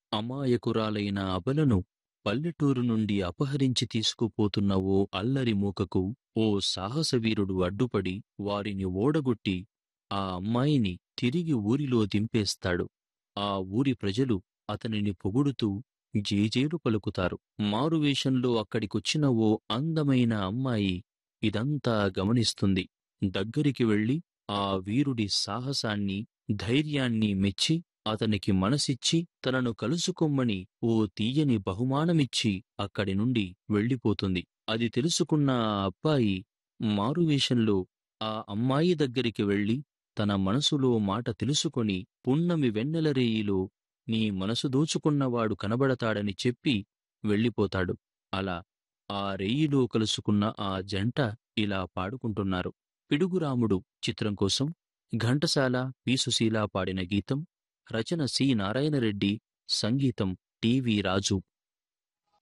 అమాయకురాలైన అబలను పల్లెటూరు నుండి అపహరించి తీసుకుపోతున్న ఓ అల్లరి మూకకు ఓ సాహసవీరుడు అడ్డుపడి వారిని ఓడగొట్టి ఆ అమ్మాయిని తిరిగి ఊరిలో దింపేస్తాడు. ఆ ఊరి ప్రజలు అతనిని పొగుడుతూ జేజేలు పలుకుతారు. మారువేషంలో అక్కడికొచ్చిన ఓ అందమైన అమ్మాయి ఇదంతా గమనిస్తుంది. దగ్గరికి వెళ్ళి ఆ వీరుడి సాహసాన్ని, ధైర్యాన్ని మెచ్చి అతనికి మనసిచ్చి తనను కలుసుకోమ్మని ఓ తీయని బహుమానమిచ్చి అక్కడి నుండి వెళ్ళిపోతుంది. అది తెలుసుకున్న ఆ అబ్బాయి మారువేషంలో ఆ అమ్మాయి దగ్గరికి వెళ్ళి తన మనసులో మాట తెలుసుకొని పున్నమి వెన్నెల రేయిలో నీ మనసు దోచుకున్నవాడు కనబడతాడని చెప్పి వెళ్ళిపోతాడు. అలా ఆ రేయిలో కలుసుకున్న ఆ జంట ఇలా పాడుకుంటున్నారు. పిడుగురాముడు చిత్రం కోసం ఘంటసాల పి. సుశీల పాడిన గీతం. రచన సి. నారాయణరెడ్డి, సంగీతం టి.వి. రాజు.